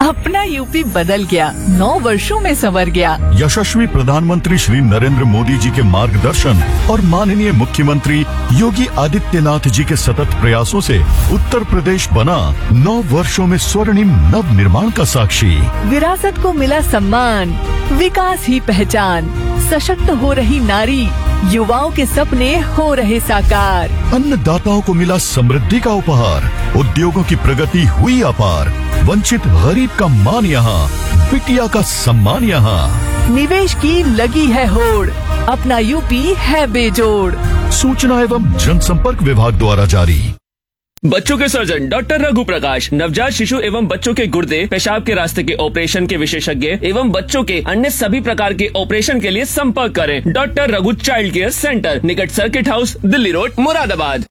अपना यूपी बदल गया, 9 वर्षों में संवर गया। यशस्वी प्रधानमंत्री श्री नरेंद्र मोदी जी के मार्गदर्शन और माननीय मुख्यमंत्री योगी आदित्यनाथ जी के सतत प्रयासों से उत्तर प्रदेश बना 9 वर्षों में स्वर्णिम नव निर्माण का साक्षी। विरासत को मिला सम्मान, विकास ही पहचान, सशक्त हो रही नारी, युवाओं के सपने हो रहे साकार। अन्नदाताओं को मिला समृद्धि का उपहार, उद्योगों की प्रगति हुई अपार। वंचित गरीब का मान यहाँ, बिटिया का सम्मान यहाँ। निवेश की लगी है होड़, अपना यूपी है बेजोड़। सूचना एवं जनसंपर्क विभाग द्वारा जारी। बच्चों के सर्जन डॉक्टर रघु प्रकाश, नवजात शिशु एवं बच्चों के गुर्दे पेशाब के रास्ते के ऑपरेशन के विशेषज्ञ एवं बच्चों के अन्य सभी प्रकार के ऑपरेशन के लिए संपर्क करें। Doctor Raghu child care centre, निकट circuit house, Delhi road, Moradabad.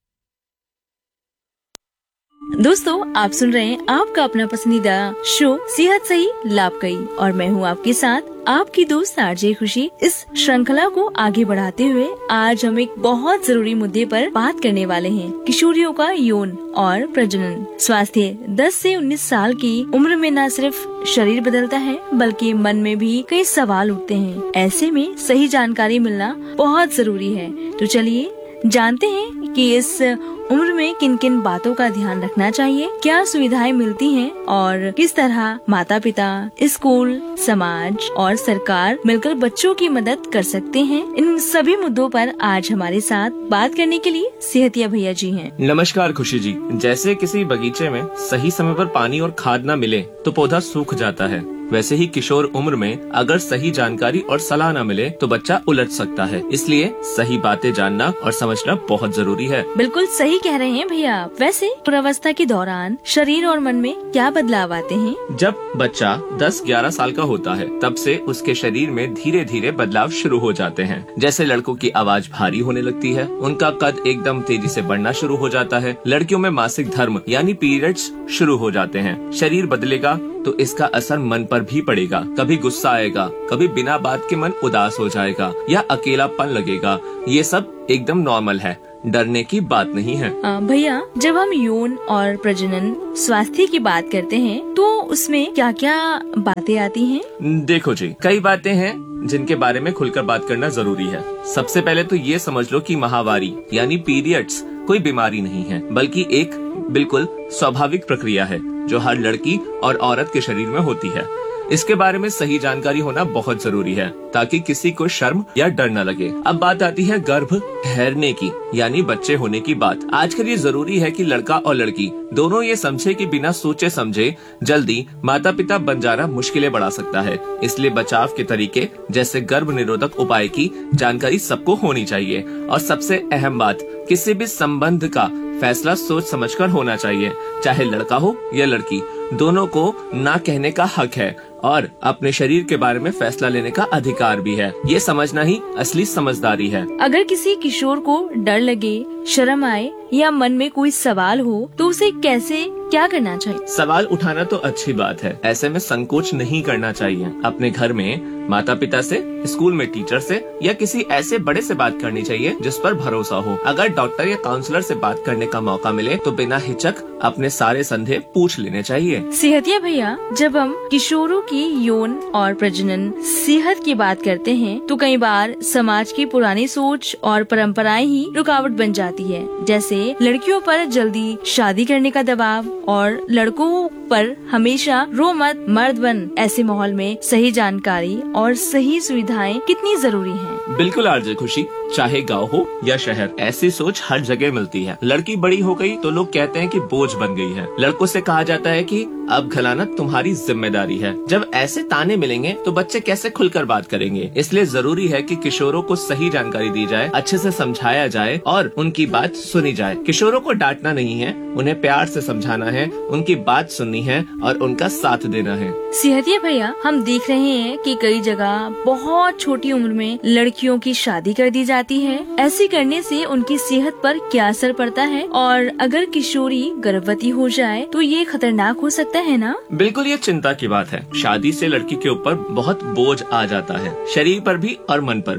दोस्तों, आप सुन रहे हैं आपका अपना पसंदीदा शो सेहत सही लाभ कई, और मैं हूँ आपके साथ आपकी दोस्त आरजे खुशी। इस श्रृंखला को आगे बढ़ाते हुए आज हम एक बहुत जरूरी मुद्दे पर बात करने वाले हैं, किशोरियों का यौन और प्रजनन स्वास्थ्य। 10 से 19 साल की उम्र में न सिर्फ शरीर बदलता है बल्कि मन में भी कई सवाल उठते हैं। ऐसे में सही जानकारी मिलना बहुत जरूरी है। तो चलिए जानते हैं कि इस उम्र में किन किन बातों का ध्यान रखना चाहिए, क्या सुविधाएं मिलती हैं और किस तरह माता पिता, स्कूल, समाज और सरकार मिलकर बच्चों की मदद कर सकते हैं। इन सभी मुद्दों पर आज हमारे साथ बात करने के लिए सेहतिया भैया जी हैं। नमस्कार खुशी जी। जैसे किसी बगीचे में सही समय पर पानी और खाद न मिले तो पौधा सूख जाता है, वैसे ही किशोर उम्र में अगर सही जानकारी और सलाह न मिले तो बच्चा उलझ सकता है। इसलिए सही बातें जानना और समझना बहुत जरूरी है। बिल्कुल सही कह रहे हैं भैया। वैसे पूर्वावस्था के दौरान शरीर और मन में क्या बदलाव आते हैं? जब बच्चा 10-11 साल का होता है तब से उसके शरीर में धीरे धीरे बदलाव शुरू हो जाते हैं। जैसे लड़कों की आवाज भारी होने लगती है, उनका कद एकदम तेजी से बढ़ना शुरू हो जाता है, लड़कियों में मासिक धर्म यानी पीरियड्स शुरू हो जाते हैं। शरीर बदलेगा तो इसका असर मन पर भी पड़ेगा। कभी गुस्सा आएगा, कभी बिना बात के मन उदास हो जाएगा या अकेलापन लगेगा। ये सब एकदम नॉर्मल है, डरने की बात नहीं है। भैया, जब हम यौन और प्रजनन स्वास्थ्य की बात करते हैं तो उसमें क्या क्या बातें आती हैं? देखो जी, कई बातें हैं जिनके बारे में खुलकर बात करना जरूरी है। सबसे पहले तो ये समझ लो कि माहवारी यानी पीरियड्स कोई बीमारी नहीं है, बल्कि एक बिल्कुल स्वाभाविक प्रक्रिया है जो हर लड़की और औरत के शरीर में होती है। इसके बारे में सही जानकारी होना बहुत जरूरी है ताकि किसी को शर्म या डर न लगे। अब बात आती है गर्भ ठहरने की यानी बच्चे होने की बात। आजकल ये जरूरी है कि लड़का और लड़की दोनों ये समझे कि बिना सोचे समझे जल्दी माता पिता बन जाना मुश्किलें बढ़ा सकता है। इसलिए बचाव के तरीके जैसे गर्भ निरोधक उपाय की जानकारी सबको होनी चाहिए। और सबसे अहम बात, किसी भी संबंध का फैसला सोच समझकर होना चाहिए। चाहे लड़का हो या लड़की, दोनों को ना कहने का हक है और अपने शरीर के बारे में फैसला लेने का अधिकार भी है। ये समझना ही असली समझदारी है। अगर किसी किशोर को डर लगे, शर्म आए या मन में कोई सवाल हो तो उसे कैसे क्या करना चाहिए? सवाल उठाना तो अच्छी बात है, ऐसे में संकोच नहीं करना चाहिए। अपने घर में माता पिता से, स्कूल में टीचर से या किसी ऐसे बड़े से बात करनी चाहिए जिस पर भरोसा हो। अगर डॉक्टर या काउंसलर से बात करने का मौका मिले तो बिना हिचक अपने सारे संदेह पूछ लेने चाहिए। सेहतिया भैया, जब हम किशोरों की यौन और प्रजनन सेहत की बात करते हैं तो कई बार समाज की पुरानी सोच और परंपराएं ही रुकावट बन जाती है। जैसे लड़कियों पर जल्दी शादी करने का दबाव और लड़कों पर हमेशा रो मत मर्द बन। ऐसे माहौल में सही जानकारी और सही सुविधाएं कितनी जरूरी हैं? बिल्कुल आरजे खुशी, चाहे गांव हो या शहर, ऐसी सोच हर जगह मिलती है। लड़की बड़ी हो गई तो लोग कहते हैं कि बोझ बन गई है। लड़कों से कहा जाता है कि अब खिलाना तुम्हारी जिम्मेदारी है। जब ऐसे ताने मिलेंगे तो बच्चे कैसे खुलकर बात करेंगे? इसलिए जरूरी है कि किशोरों को सही जानकारी दी जाए, अच्छे से समझाया जाए और उनकी बात सुनी जाए। किशोरों को डांटना नहीं है, उन्हें प्यार से समझाना है, उनकी बात सुननी है और उनका साथ देना है। सेहतिया भैया, हम देख रहे हैं कि कई जगह बहुत छोटी उम्र में लड़कियों की शादी कर दी जाती है। ऐसे करने से उनकी सेहत पर क्या असर पड़ता है? और अगर किशोरी गर्भवती हो जाए तो ये खतरनाक हो सकता है ना? बिल्कुल, ये चिंता की बात है। शादी से लड़की के ऊपर बहुत बोझ आ जाता है, शरीर पर भी और मन पर भी।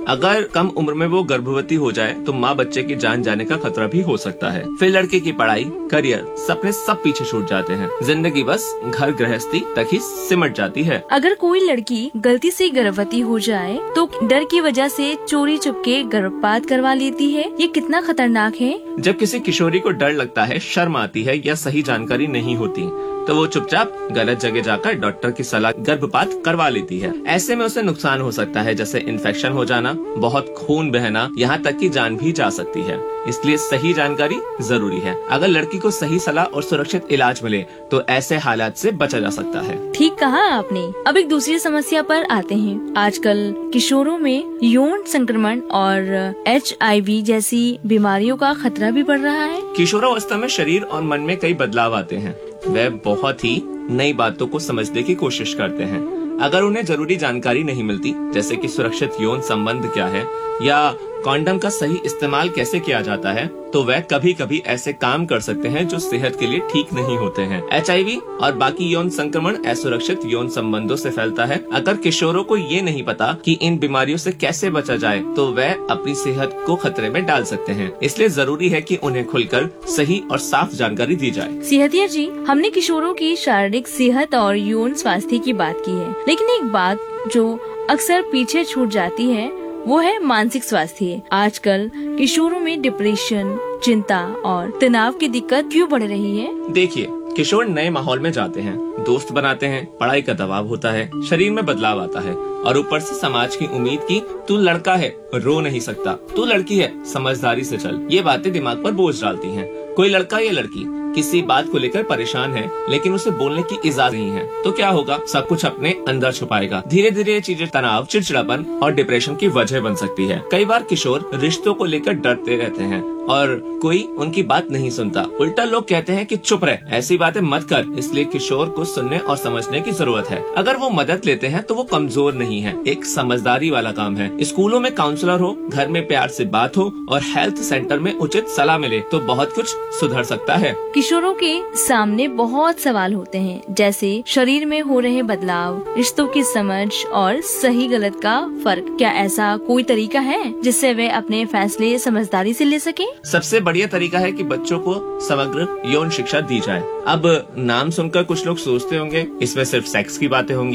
अगर कम उम्र में वो गर्भवती हो जाए तो माँ बच्चे की जान जाने का खतरा भी हो सकता है। फिर लड़के की पढ़ाई, करियर, सपने सब पीछे छूट जाते हैं। जिंदगी बस घर गृहस्थी तक ही सिमट जाती है। अगर कोई लड़की गलती से गर्भवती हो जाए तो डर की वजह से चोरी चुपके गर्भपात करवा लेती है। ये कितना खतरनाक है। जब किसी किशोरी को डर लगता है, शर्म आती है या सही जानकारी नहीं होती तो वो चुपचाप गलत जगह जाकर डॉक्टर की सलाह गर्भपात करवा लेती है। ऐसे में उसे नुकसान हो सकता है, जैसे इन्फेक्शन हो जाना, बहुत खून बहना, यहाँ तक कि जान भी जा सकती है। इसलिए सही जानकारी जरूरी है। अगर लड़की को सही सलाह और सुरक्षित इलाज मिले तो ऐसे हालात से बचा जा सकता है। ठीक कहा आपने। अब एक दूसरी समस्या पर आते हैं। आजकल किशोरों में यौन संक्रमण और HIV जैसी बीमारियों का खतरा भी बढ़ रहा है। किशोरावस्था में शरीर और मन में कई बदलाव आते हैं। वे बहुत ही नई बातों को समझने की कोशिश करते हैं। अगर उन्हें जरूरी जानकारी नहीं मिलती, जैसे कि सुरक्षित यौन संबंध क्या है या कॉन्डम का सही इस्तेमाल कैसे किया जाता है, तो वह कभी कभी ऐसे काम कर सकते हैं जो सेहत के लिए ठीक नहीं होते हैं। HIV और बाकी यौन संक्रमण असुरक्षित यौन संबंधों से फैलता है। अगर किशोरों को ये नहीं पता कि इन बीमारियों से कैसे बचा जाए तो वह अपनी सेहत को खतरे में डाल सकते हैं। इसलिए जरूरी है कि उन्हें खुलकर सही और साफ जानकारी दी जाए। सेहतिया जी, हमने किशोरों की शारीरिक सेहत और यौन स्वास्थ्य की बात की है, लेकिन एक बात जो अक्सर पीछे छूट जाती है वो है मानसिक स्वास्थ्य। आजकल किशोरों में डिप्रेशन, चिंता और तनाव की दिक्कत क्यों बढ़ रही है? देखिए, किशोर नए माहौल में जाते हैं, दोस्त बनाते हैं, पढ़ाई का दबाव होता है, शरीर में बदलाव आता है और ऊपर से समाज की उम्मीद की तू लड़का है, रो नहीं सकता, तू लड़की है, समझदारी से चल। ये बातें दिमाग पर बोझ डालती हैं। कोई लड़का या लड़की किसी बात को लेकर परेशान है लेकिन उसे बोलने की इजाजत नहीं है तो क्या होगा? सब कुछ अपने अंदर छुपाएगा। धीरे धीरे ये चीजें तनाव, चिड़चिड़ापन और डिप्रेशन की वजह बन सकती है। कई बार किशोर रिश्तों को लेकर डरते रहते हैं और कोई उनकी बात नहीं सुनता। उल्टा लोग कहते हैं कि चुप रह, ऐसी बातें मत कर। इसलिए किशोर को सुनने और समझने की जरूरत है। अगर वो मदद लेते हैं तो वो कमजोर नहीं है, एक समझदारी वाला काम है। स्कूलों में काउंसलर हो, घर में प्यार से बात हो और हेल्थ सेंटर में उचित सलाह मिले तो बहुत कुछ सुधर सकता है। किशोरों के सामने बहुत सवाल होते हैं, जैसे शरीर में हो रहे बदलाव, रिश्तों की समझ और सही गलत का फर्क। क्या ऐसा कोई तरीका है जिससे वे अपने फैसले समझदारी से ले सके? सबसे बढ़िया तरीका है कि बच्चों को समग्र यौन शिक्षा दी जाए। अब नाम सुनकर कुछ लोग सोचते होंगे इसमें सिर्फ सेक्स की बातें होंगी।